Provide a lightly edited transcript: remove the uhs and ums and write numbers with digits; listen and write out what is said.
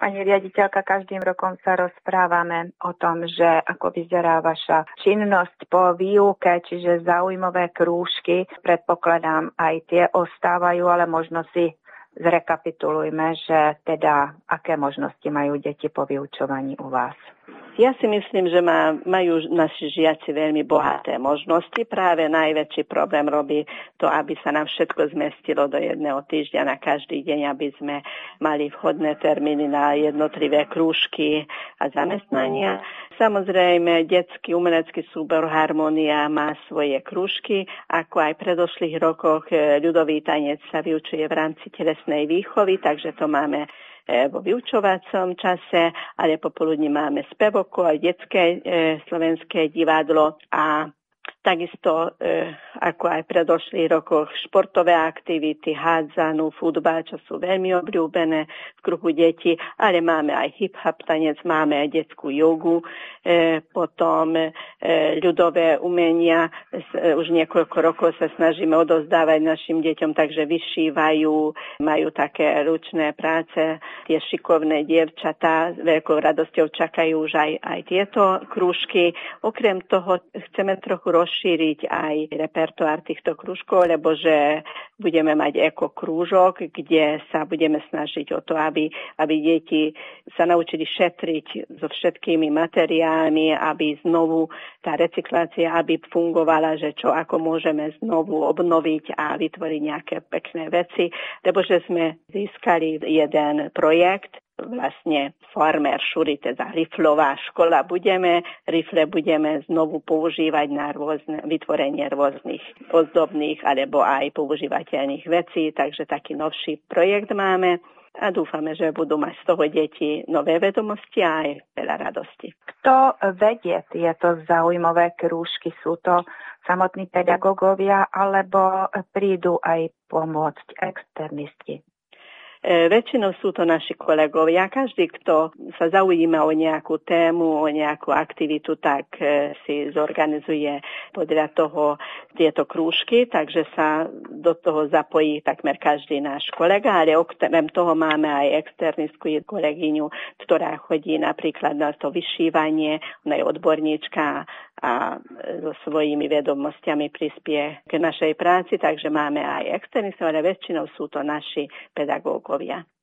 pani riaditeľka, každým rokom sa rozprávame o tom, že ako vyzerá vaša činnosť po výuke, čiže záujmové krúžky. Predpokladám, aj tie ostávajú, ale možno si zrekapitulujme, že teda aké možnosti majú deti po vyučovaní u vás. Ja si myslím, že majú naši žiaci veľmi bohaté možnosti. Práve najväčší problém robí to, aby sa nám všetko zmestilo do jedného týždňa na každý deň, aby sme mali vhodné termíny na jednotlivé krúžky a zamestnania. Samozrejme, detský umelecký súbor Harmónia má svoje krúžky, ako aj v predošlých rokoch ľudový tanec sa vyučuje v rámci telesnej výchovy, takže to máme vo vyučovacom čase, ale popoludní máme spevoko aj detské slovenské divadlo a takisto, ako aj v predošlých rokoch, športové aktivity, hádzanú, futbal, čo sú veľmi obľúbené v kruhu detí, ale máme aj hip-hop tanec, máme aj detskú jogu, potom ľudové umenia. Už niekoľko rokov sa snažíme odovzdávať našim deťom, takže vyšívajú, majú také ručné práce. Tie šikovné dievčatá s veľkou radosťou čakajú už aj tieto krúžky. Okrem toho chceme trochu rozšíriť aj repertoár týchto krúžkov, lebo že budeme mať ekokrúžok, kde sa budeme snažiť o to, aby deti sa naučili šetriť so všetkými materiálmi, aby znovu tá recyklácia, aby fungovala, že čo ako môžeme znovu obnoviť a vytvoriť nejaké pekné veci, lebo že sme získali jeden projekt, vlastne Farmer Šuri, teda riflová škola. Rifle budeme znovu používať na vytvorenie rôznych ozdobných alebo aj používateľných vecí, takže taký novší projekt máme a dúfame, že budú mať z toho deti nové vedomosti a aj veľa radosti. Kto vedie tieto záujmové krúžky? Sú to samotní pedagógovia alebo prídu aj pomôcť externisti? Väčšinou sú to naši kolegovia. Každý, kto sa zaujíma o nejakú tému, o nejakú aktivitu, tak si zorganizuje podľa toho tieto krúžky, takže sa do toho zapojí takmer každý náš kolega, ale okrem toho máme aj externistku kolegyňu, ktorá chodí napríklad na to vyšívanie, ona je odborníčka a so svojimi vedomostiami prispie k našej práci, takže máme aj externistov, ale väčšinou sú to naši pedagógovia.